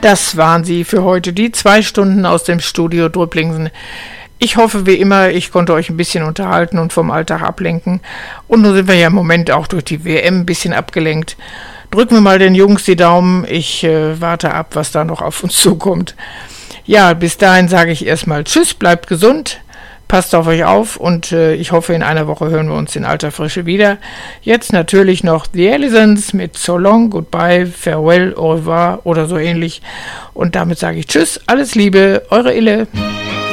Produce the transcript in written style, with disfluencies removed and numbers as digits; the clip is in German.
Das waren sie für heute, die 2 Stunden aus dem Studio Drüpplingsen. Ich hoffe, wie immer, ich konnte euch ein bisschen unterhalten und vom Alltag ablenken. Und nun sind wir ja im Moment auch durch die WM ein bisschen abgelenkt. Drücken wir mal den Jungs die Daumen. Ich warte ab, was da noch auf uns zukommt. Ja, bis dahin sage ich erstmal Tschüss, bleibt gesund, passt auf euch auf und ich hoffe, in einer Woche hören wir uns in alter Frische wieder. Jetzt natürlich noch The Alisons mit So Long, Goodbye, Farewell, Au revoir oder so ähnlich. Und damit sage ich Tschüss, alles Liebe, eure Ille.